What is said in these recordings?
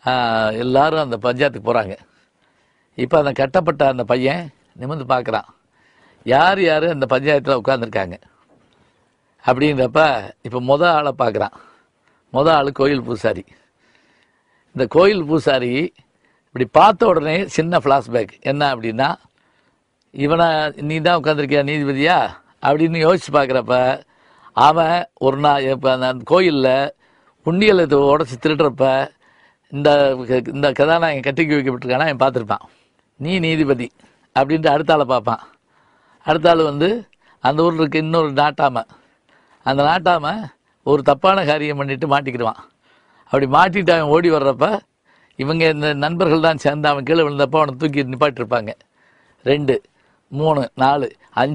எல்லாரும் அந்த பஞ்சாயத்துக்கு போகிறாங்க. இப்போ அந்த கட்டப்பட்ட அந்த பையன் நிமிர்ந்து பார்க்குறான், யார் யார் அந்த பஞ்சாயத்தில் உட்காந்துருக்காங்க அப்படிங்கிறப்ப இப்போ மொதல் ஆளை பார்க்குறான். மொதல் ஆள் கோயில் பூசாரி. இந்த கோயில் பூசாரி இப்படி பார்த்த உடனே சின்ன ஃப்ளாஷ்பேக் என்ன அப்படின்னா, இவனை நீ தான் உட்காந்துருக்கியா நீதிபதியா அப்படின்னு யோசிச்சு பார்க்குறப்ப அவன் ஒரு நாள் இப்போ அந்த கோயிலில் உண்டியலை உடச்சி திருடுறப்ப இந்த கதாநாயகன் கட்டிக்கு வைக்கப்பட்டிருக்கானா அவன் பார்த்துருப்பான். நீ நீதிபதி அப்படின்ட்டு அடுத்த ஆளை பார்ப்பான். அடுத்த ஆள் அந்த ஊரில் இருக்க இன்னொரு நாட்டாமை. அந்த நாட்டாமை ஒரு தப்பான காரியம் பண்ணிட்டு மாட்டிக்கிடுவான். அப்படி மாட்டிட்டு அவன் ஓடி வர்றப்ப இவங்க இந்த நண்பர்கள் தான் சேர்ந்து அவன் கீழே விழுந்தப்போ அவனை தூக்கி நிப்பாட்டிருப்பாங்க. 2, 3, 4,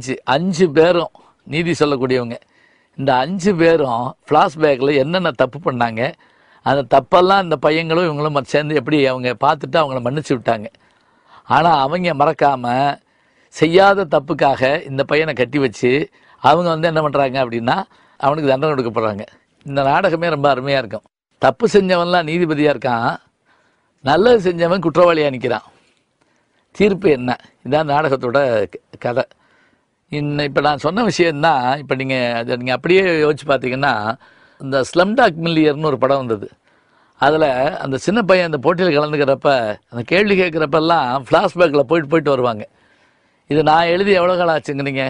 5 பேரும் நீதி சொல்லக்கூடியவங்க. இந்த 5 பேரும் ஃப்ளாஷ்பேக்கில் என்னென்ன தப்பு பண்ணாங்க, அந்த தப்பெல்லாம் இந்த பையங்களும் இவங்களும் சேர்ந்து எப்படி அவங்க பார்த்துட்டு அவங்கள மன்னிச்சு விட்டாங்க. ஆனால் அவங்க மறக்காமல் செய்யாத தப்புக்காக இந்த பையனை கட்டி வச்சு அவங்க என்ன பண்ணுறாங்க அப்படின்னா அவனுக்கு தண்டனை கொடுக்கப்படுறாங்க. இந்த நாடகமே ரொம்ப அருமையாக இருக்கும். தப்பு செஞ்சவன்லாம் நீதிபதியாக இருக்கான், நல்லது செஞ்சவன் குற்றவாளியாக நிற்கிறான். தீர்ப்பு என்ன? இதான் நாடகத்தோட கதை. இப்போ நான் சொன்ன விஷயந்தான். இப்போ நீங்கள் அப்படியே யோசிச்சு பார்த்தீங்கன்னா, இந்த ஸ்லம்டாக் மில்லியர்னு ஒரு படம் வந்தது. அதில் அந்த சின்ன பையன் அந்த போட்டியில் கலந்துக்கிறப்ப அந்த கேள்வி கேட்குறப்பெல்லாம் ஃப்ளாஷ்பேக்கில் போயிட்டு வருவாங்க. இது நான் எழுதி எவ்வளோ காலம் ஆச்சுங்கிறீங்க?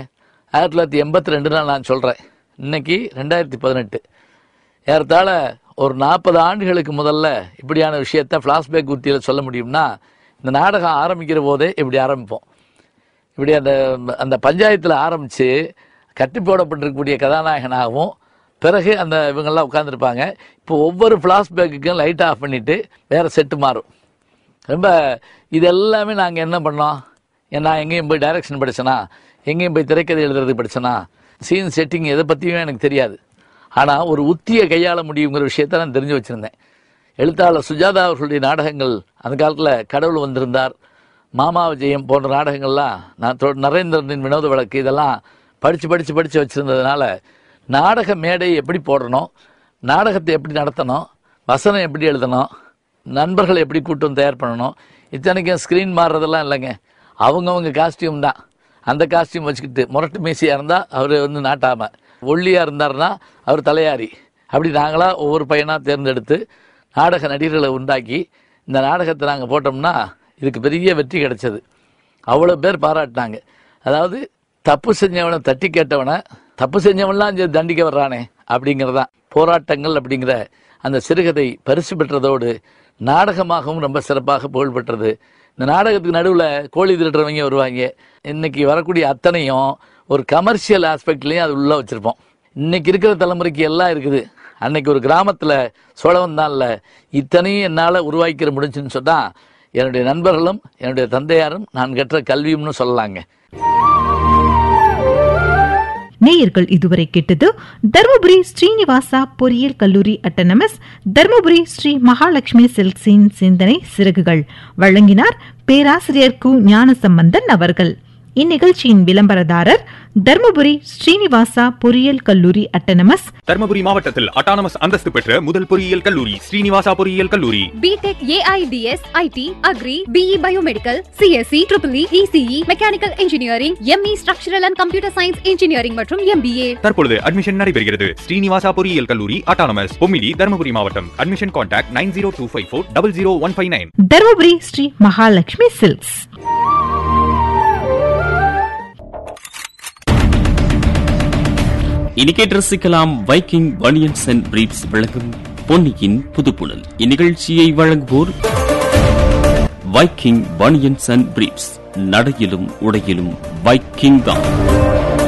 1982 நான் சொல்கிறேன். இன்னைக்கு 2018. ஏறத்தாழ ஒரு 40 ஆண்டுகளுக்கு முதல்ல இப்படியான விஷயத்த ஃப்ளாஷ்பேக் உத்தியில் சொல்ல முடியும்னா, இந்த நாடகம் ஆரம்பிக்கிற போதே இப்படி ஆரம்பிப்போம். இப்படி அந்த பஞ்சாயத்தில் ஆரம்பித்து கட்டி போடப்பட்டிருக்கக்கூடிய கதாநாயகனாகவும் பிறகு அந்த இவங்கெல்லாம் உட்காந்துருப்பாங்க. இப்போ ஒவ்வொரு ஃப்ளாஷ்பேக்குக்கும் லைட் ஆஃப் பண்ணிவிட்டு வேறு செட்டு மாறும். ரொம்ப இதெல்லாமே நாங்கள் என்ன பண்ணோம், நான் எங்கேயும் போய் டைரக்ஷன் படித்தேனா, எங்கேயும் போய் திரைக்கதை எழுதுறது படித்தேனா, சீன் செட்டிங் எதை பற்றியுமே எனக்கு தெரியாது. ஆனால் ஒரு உத்தியை கையாள முடியுங்கிற விஷயத்த நான் தெரிஞ்சு வச்சுருந்தேன். எழுத்தாளர் சுஜாதா அவர்களுடைய நாடகங்கள் அந்த காலத்தில் கடவுள் வந்திருந்தார், மாமா விஜயம் போன்ற நாடகங்கள்லாம் நான் நரேந்திரனின் வினோத வழக்கு இதெல்லாம் படித்து வச்சுருந்ததுனால நாடக மேடை எப்படி போடணும், நாடகத்தை எப்படி நடத்தணும், வசனம் எப்படி எழுதணும், நண்பர்களை எப்படி கூட்டம் தயார் பண்ணணும், இத்தனைக்கும் ஸ்க்ரீன் மாறுறதெல்லாம் இல்லைங்க. அவங்கவுங்க காஸ்டியூம் தான். அந்த காஸ்டியூம் வச்சுக்கிட்டு முரட்டு மீசியாக இருந்தால் அவர் நாட்டாமை, ஒல்லியாக இருந்தார்னா அவர் தலையாரி, அப்படி நாங்களாக ஒவ்வொரு பையனாக தேர்ந்தெடுத்து நாடக நடிகர்களை உண்டாக்கி இந்த நாடகத்தை நாங்கள் போட்டோம்னா இதுக்கு பெரிய வெற்றி கிடைச்சது. அவ்வளோ பேர் பாராட்டினாங்க. அதாவது தப்பு செஞ்சவனை தட்டி கேட்டவனை தப்பு செஞ்சவன்லாம் தண்டிக்க வர்றானே அப்படிங்கிறதான் போராட்டங்கள் அப்படிங்கிற அந்த சிறுகதை பரிசு பெற்றதோடு நாடகமாகவும் ரொம்ப சிறப்பாக புகழ் பெற்றது. இந்த நாடகத்துக்கு நடுவில் கோழி திருடுறவங்க வருவாங்க. இன்னைக்கு வரக்கூடிய அத்தனையும் ஒரு கமர்ஷியல் ஆஸ்பெக்ட்லேயும் அது உள்ளே வச்சுருப்போம். இன்னைக்கு இருக்கிற தலைமுறைக்கு எல்லாம் இருக்குது. அன்னைக்கு ஒரு கிராமத்தில் சோழவன் தான் இல்லை, இத்தனையும் என்னால் உருவாக்கிற முடிஞ்சுன்னு சொன்னால் என்னுடைய நண்பர்களும் என்னுடைய தந்தையாரும் நான் கற்ற கல்வியும்னு சொல்லலாங்க. நேயர்கள் இதுவரை கேட்டது தர்மபுரி ஸ்ரீனிவாசா பொறியியல் கல்லூரி அட்டானமஸ், தர்மபுரி ஸ்ரீ மகாலட்சுமி சில்க்ஸின் சிந்தனை சிறகுகள். வழங்கினார் பேராசிரியர் கு ஞானசம்பந்தன் அவர்கள். இந்நிகழ்ச்சியின் விளம்பரதாரர் தர்மபுரி ஸ்ரீனிவாசா பொறியியல் கல்லூரி அட்டானமஸ். தர்மபுரி மாவட்டத்தில் அட்டானமஸ் அந்தஸ்து பெற்ற முதல் பொறியியல் கல்லூரி ஸ்ரீனிவாசா பொறியியல் கல்லூரி. BTech, AIDS, ID, agri, BE biomedical, CSC, triple E, ECE, mechanical engineering, ME structural and computer science engineering மற்றும் எம்பிஏ. தற்பொழுது அட்மிஷன் நடைபெறுகிறது. ஸ்ரீனிவாசா பொறியியல் கல்லூரி அட்டானமஸ், பொம்மிடி, தர்மபுரி மாவட்டம். Admission contact 9025400159. Dharmapuri Sri Mahalakshmi silks. இனி கேட்டு ரசிக்கலாம் வைக்கிங் பனியன்ஸ் அண்ட் பிரீப்ஸ் வழங்கும் பொன்னியின் புதுப்புணல். இந்நிகழ்ச்சியை வழங்குவோர் வைக்கிங் பனியன்ஸ் அண்ட் பிரீப்ஸ். நடையிலும் உடையிலும் வைக்கிங் தான்.